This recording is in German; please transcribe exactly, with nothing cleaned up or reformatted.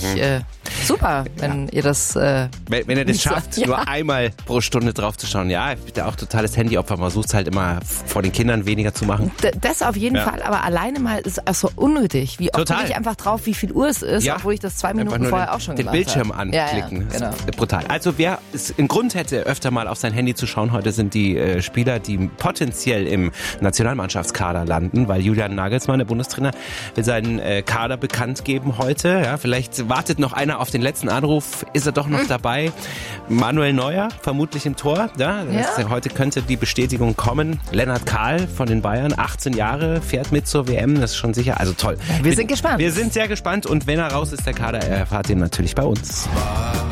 ich äh, super, wenn ja. ihr das äh, wenn, wenn ihr das schafft, ja. nur einmal pro Stunde drauf zu schauen. Ja, ich bin ja auch totales Handyopfer. Man versucht es halt immer vor den Kindern weniger zu machen. D- das auf jeden ja. Fall, aber alleine mal ist auch so unnötig. Wie oft gucke ich einfach drauf, wie viel Uhr es ist, ja. obwohl ich das zwei Minuten vorher auch schon den gemacht habe. Den Bildschirm anklicken. Ja, ja, genau. Das ist brutal. Also wer es einen Grund hätte, öfter mal auf sein Handy zu schauen, heute sind die äh, Spieler, die potenziell im Nationalmannschaftskader landen, weil Julian Nagelsmann, der Bundestrainer, will seinen äh, Kader bekannt geben heute. Ja, vielleicht wartet noch einer auf den letzten Anruf, ist er doch noch hm. dabei. Manuel Neuer, vermutlich im Tor. Ja, das, ja. Heute könnte die Bestätigung kommen. Lennart Kahl von den Bayern, achtzehn Jahre, fährt mit zur W M, das ist schon sicher. Also toll. Wir sind gespannt. Wir sind sehr gespannt und wenn er raus ist, der Kader, erfahrt ihr natürlich bei uns.